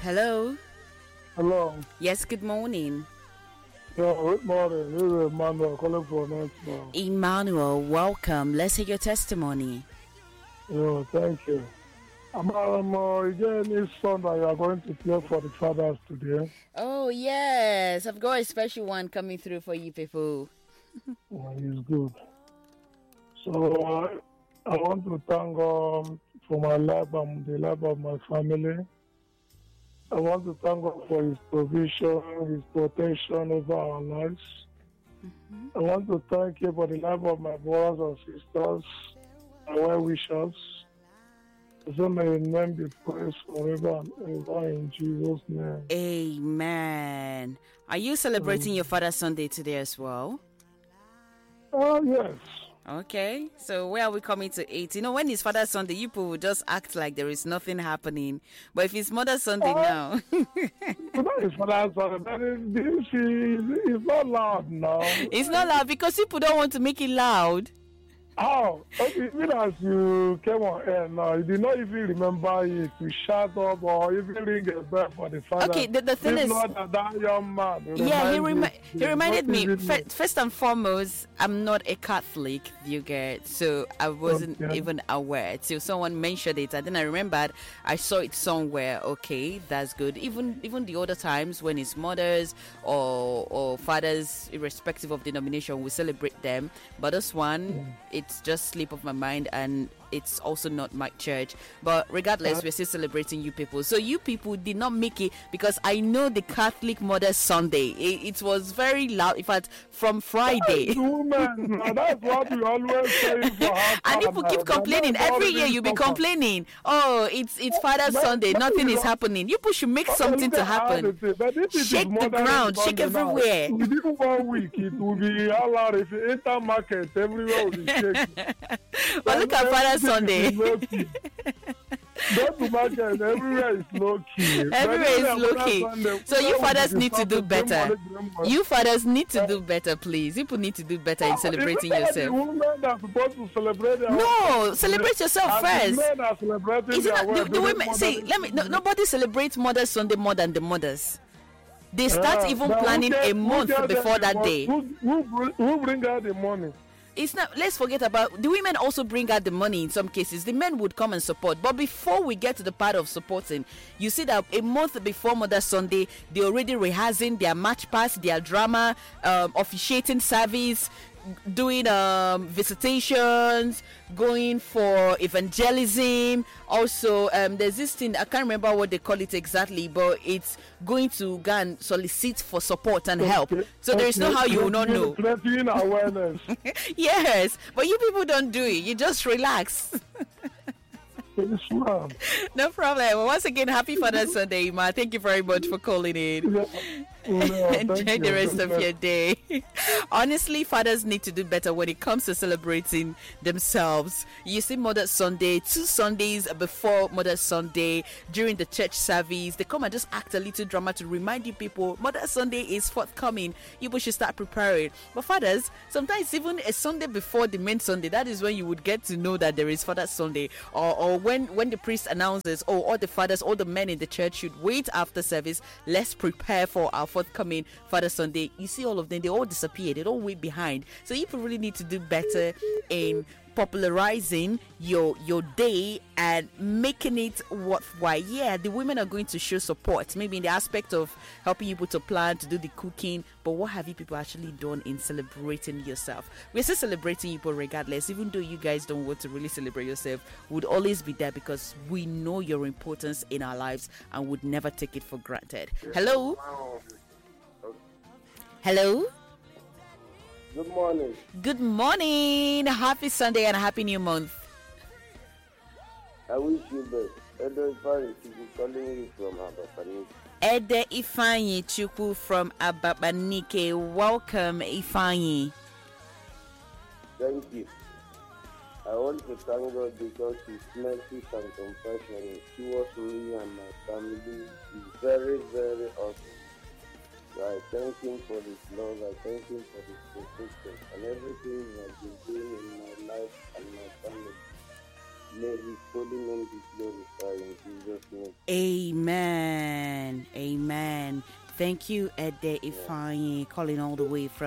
Hello. Hello. Yes, good morning. Yeah, good morning. This is Emmanuel calling from Expo. Emmanuel, welcome. Let's hear your testimony. Yeah, thank you. Is there any song that you are going to play for the fathers today? Oh, yes. I've got a special one coming through for you people. It's good. So I want to thank God for my life and the life of my family. I want to thank God for His provision, His protection over our lives. I want to thank you for the life of my brothers and sisters, my well wishers. So may your name be praised forever and ever in Jesus' name. Amen. Are you celebrating your Father's Sunday today as well? Oh, yes. Okay, so where are we coming to 8? You know, when it's Father's Sunday, you people will just act like there is nothing happening. But if it's Mother's Sunday now... That is Father's Sunday. It's not loud now. It's not loud because people don't want to make it loud. Oh, okay, even as you came on air now, you did not even remember if you shout up or even ring a bell for the father. Okay, the thing is, that young man. Yeah, he reminded me. First and foremost, I'm not a Catholic, you get, so I wasn't even aware till someone mentioned it, and then I remembered I saw it somewhere. Okay, that's good. Even the other times when it's mothers or fathers, irrespective of denomination, we celebrate them. But this one, it's just slip of my mind, and it's also not my church. But regardless, we're still celebrating you people. So you people did not make it, because I know the Catholic Mother's Sunday. It was very loud. In fact, from Friday. That's what we always say for her. And people keep complaining. Every year you be complaining. Oh, it's Father's Sunday. Nothing is happening. You people should make something to happen. Shake the ground. Shake everywhere. Within 1 week, it will be all out. If you enter market, everywhere will be shaking. But look at Father's Sunday. Go to market, everywhere is low key. Everywhere is low key. So you fathers need to do better. You fathers need to do better, please. People need to do better in celebrating yourself. The women are supposed to celebrate their No, celebrate yourself first. The men are celebrating Is it their not, the women? See, nobody celebrates Mother's Sunday more than the mothers. They start even planning a month before that day. Who bring out the money? It's not. Let's forget about the women. Also bring out the money in some cases. The men would come and support, but before we get to the part of supporting, you see that a month before Mother's Sunday, they're already rehearsing their match pass, their drama, officiating service, doing visitations, going for evangelism. Also, there's this thing, I can't remember what they call it exactly, but it's going to go and solicit for support and help. So there is no how you will not know. Awareness. Yes, but you people don't do it. You just relax. No problem. Well, once again, happy Father's Sunday, Ma. Thank you very much for calling in. Enjoy the rest of your day. Honestly, fathers need to do better when it comes to celebrating themselves. You see, Mother's Sunday, 2 Sundays before Mother's Sunday, during the church service, they come and just act a little drama to remind you people Mother's Sunday is forthcoming. You people should start preparing. But fathers, sometimes even a Sunday before the main Sunday, that is when you would get to know that there is Father's Sunday, or when the priest announces, oh, all the fathers, all the men in the church should wait after service. Let's prepare for our forthcoming Father's Sunday. You see all of them, they all disappear. They don't wait behind. So you really need to do better in popularizing your day and making it worthwhile. Yeah, the women are going to show support, maybe in the aspect of helping you to plan, to do the cooking, but what have you people actually done in celebrating yourself? We're still celebrating you people regardless, even though you guys don't want to really celebrate yourself. Would always be there because we know your importance in our lives and would never take it for granted. Hello? Hello? Good morning. Good morning. Happy Sunday and happy new month. I wish you best. Edo Ifeanyi Chukwu calling you from Abapanike. Ede Ifeanyi Chukwu from Abapanike. Welcome, Ifeanyi. Thank you. I want to thank God because His mercy and compassion towards me and my family is very, very awesome. So I thank Him for His love, I thank Him for His protection and everything He has been doing in my life and my family. May His holy name be glorified in Jesus' name. Amen. Amen. Thank you, Ede Ifeanyi, calling all the way from